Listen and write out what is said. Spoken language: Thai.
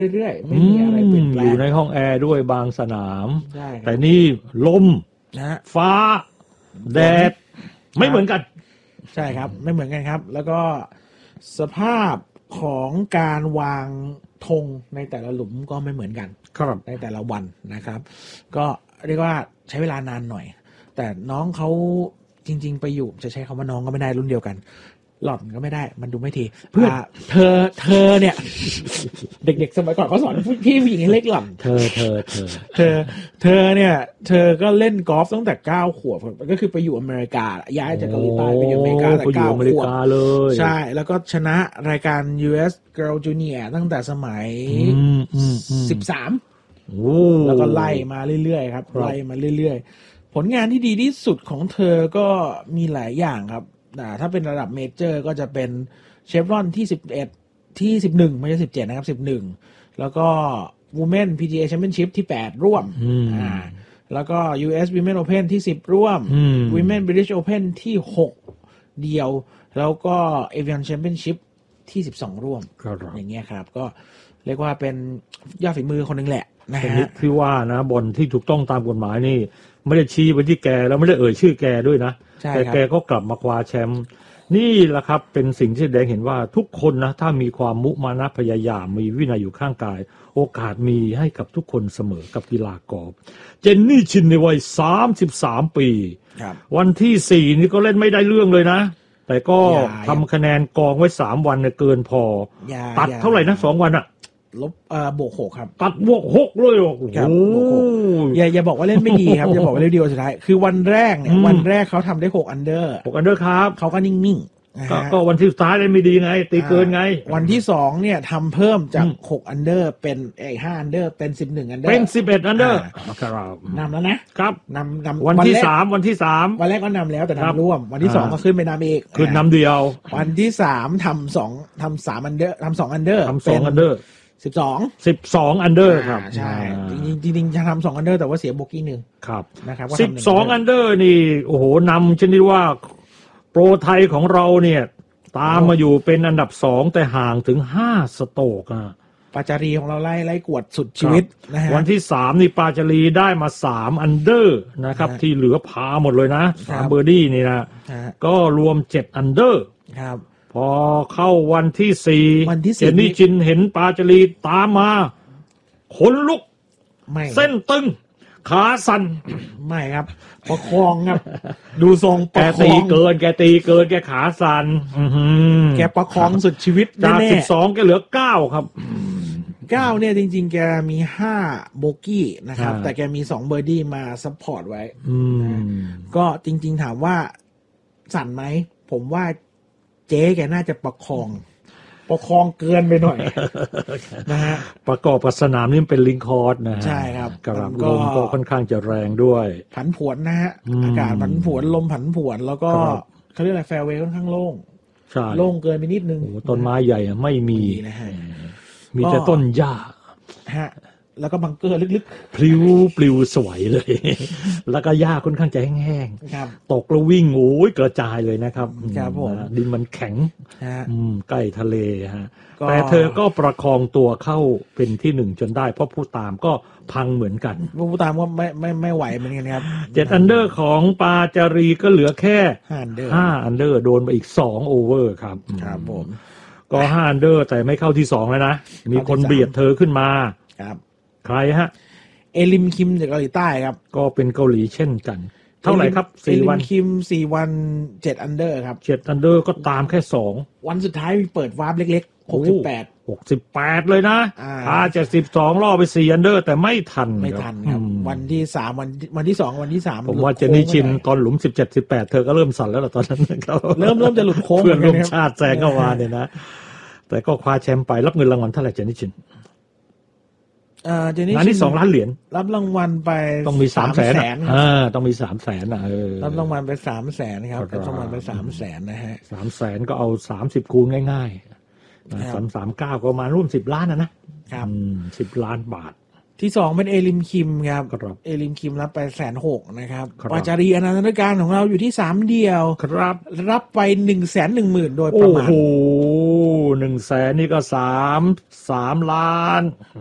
เรื่อยๆไม่มีอะไรเปลี่ยนแปลงอยู่ในห้องแอร์ด้วยบางสนามแต่นี่ลมนะฟ้าแดดไม่เหมือนกันใช่ครับไม่เหมือนกันครับแล้วก็สภาพของการวางธงในแต่ละหลุมก็ไม่เหมือนกันครับในแต่ละวันนะครับก็เรียกว่าใช้เวลานานหน่อยแต่น้องเขาจริงๆไปอยู่จะใช้คำว่าน้องก็ไม่ได้รุ่นเดียวกันหล่อนก็ไม่ได้มันดูไม่ทีเพื่อเธอเนี่ย เด็กๆสมัยก่อนเขาสอนพี่ผู้หญิงให้เล็กหล่อนเธอเนี่ยเธอก็เล่นกอล์ฟตั้งแต่9 ขวบก็คือไปอยู่อเมริกาย้ายจากเกาหลีใต้ไปอยู่อเมริกาแต่9 ขวบเลยใช่แล้วก็ชนะรายการ US Girl Junior ตั้งแต่สมัย13แล้วก็ไล่มาเรื่อยๆครับไล่มาเรื่อยๆผลงานที่ดีที่สุดของเธอก็มีหลายอย่างครับถ้าเป็นระดับเมเจอร์ก็จะเป็นเชฟรอนที่11ที่11ไม่ใช่17นะครับ11แล้วก็ Women PGA Championship ที่8ร่วมแล้วก็ US Women Open ที่10ร่วม Women British Open ที่6เดียวแล้วก็ Avian Championship ที่12ร่วมอย่างเงี้ยครับก็เรียกว่าเป็นยอดฝีมือคนนึงแหละนะฮะที่ว่านะบอลที่ถูกต้องตามกฎหมายนี่ไม่ได้ชี้ไปที่แกแล้วไม่ได้เอ่ยชื่อแกด้วยนะแต่แกก็กลับมาคว้าแชมป์นี่แหละครับเป็นสิ่งที่แสดงเห็นว่าทุกคนนะถ้ามีความมุมานะพยายามมีวินัยอยู่ข้างกายโอกาสมีให้กับทุกคนเสมอกับกีฬากอล์ฟเจนนี่ชินในวัย33 ปีวันที่4นี่ก็เล่นไม่ได้เรื่องเลยนะแต่ก็ทำคะแนนกองไว้3วันเนี่ยเกินพอตัดเท่าไหร่นะ2วันอะลบบวก6ครับตัดบวก6เลยโอ้โหอย่าบอกว่าเล่นไม่ดีครับอย่าบอกว่าเล่นดีสุดท้ายคือวันแรกเนี่ยวันแรกเขาทำได้6 อันเดอร์ครับเขาก็นิ่งๆก็วันที่สุดท้ายเล่นไม่ดีไงตีเกินไงวันที่2เนี่ยทำเพิ่มจาก6 อันเดอร์เป็น5 อันเดอร์เป็น11 อันเดอร์เป็น11 อันเดอร์นำแล้วนะครับนำวันที่3วันแรกก็นำแล้วแต่นำร่วมวันที่2ก็ขึ้นไปนำอีกขึ้นนำเดียววันที่3ทำ3 อันเดอร์ทำ2 อันเดอร์ 2 อันเดอร์12 อันเดอร์ครับใช่จริงๆจะทำ2 อันเดอร์แต่ว่าเสียโบกี้1 ครับนะครับ 12 อันเดอร์นี่โอ้โหนำชนิดว่าโปรไทยของเราเนี่ยตามมาอยู่เป็นอันดับ2แต่ห่างถึง5 สโตรกปาจารีของเราไล่กวดสุดชีวิตนะฮะวันที่3นี่ปาจารีได้มา3 อันเดอร์นะครับที่เหลือพาหมดเลยนะ3เบอร์ดี้นี่นะก็รวม7 อันเดอร์ครับพอเข้าวันที่4เจนนี่ชินเห็นปาจารีตามมาขนลุกเส้นตึงขาสั่นไม่ครับประคองครับดูทรงแกตีเกินแกขาสั่นแกประคองสุดชีวิตจาก12แกเหลือ9ครับ 9เนี่ยจริงๆแกมี5โบกี้นะครับแต่แกมี2เบอร์ดี้มาซัพพอร์ตไว้ก็จริงๆถามว่าสั่นไหมผมว่าเจ๊แกน่าจะประคองเกินไปหน่อยนะฮะประกอบกับสนามนี่เป็นลิงคอร์สนะฮะใช่ครับกระลมก็ค่อนข้างจะแรงด้วยผันผวนนะฮะอากาศผันผวนลมผันผวนแล้วก็เขาเรียกอะไรแฟร์เวย์ค่อนข้างโล่งโล่งเกินไปนิดนึงต้นไม้ใหญ่ไม่มีนะฮะมีแต่ต้นหญ้าฮะแล้วก็บังเกอร์ลึกๆปลิวสวยเลยแล้วก็หญ้าค่อนข้างจะแห้งๆตกแล้ววิ่งโอ้ยกระจายเลยนะครับดินมันแข็งใกล้ทะเลฮะแต่เธอก็ประคองตัวเข้าเป็นที่1จนได้เพราะผู้ตามก็พังเหมือนกันผู้ตามก็ไม่ไหวเหมือนกันครับ 7 อันเดอร์ของปาจารีก็เหลือแค่5 อันเดอร์โดนไปอีก2 โอเวอร์ครับผมก็5 อันเดอร์แต่ไม่เข้าที่2แล้วนะมีคนเบียดเธอขึ้นมาครับใครฮะเอลิมคิมจากเกาหลีใต้ครับก็เป็นเกาหลีเช่นกันเท่าไหร่ครับ 4 วันคิม4 วัน7 อันเดอร์ครับ 7 อันเดอร์ก็ตามแค่2 วันสุดท้ายมีเปิดวาร์ปเล็กๆ 68เลยนะพา72ล่อไป4 อันเดอร์แต่ไม่ทันครับวันที่3วันที่2วันที่3 ผมว่าเจนนี่ชินตอนหลุม17 18เธอก็เริ่มสั่นแล้วล่ะตอนนั้นเริ่มจะหลุดโค้งเพื่อนร่วมชาติแซงเข้ามาเนี่ยนะแต่ก็คว้าแชมป์ไปรับเงินรางวัลเท่าไหร่เจนนี่ชินงานที่2 ล้านเหรียญรับรางวัลไปต้องมี300,000ต้องมี300,000 รับรางวัลไป300,000ครับรับรางวัลไป300,000นะฮะ 300,000ก็เอา30คูณง่ายๆ339ก็ประมาณร่วม10 ล้านนะครับ10 ล้านบาทที่สองเป็นเอลิมคิมครับครับเอลิมคิมรับไป160,000นะครับครับปาจารีอนันตการของเราอยู่ที่3เดียวครับรับไป110,000โดยปโอ้ระมาณโห100,000นี่ก็3 ล้าน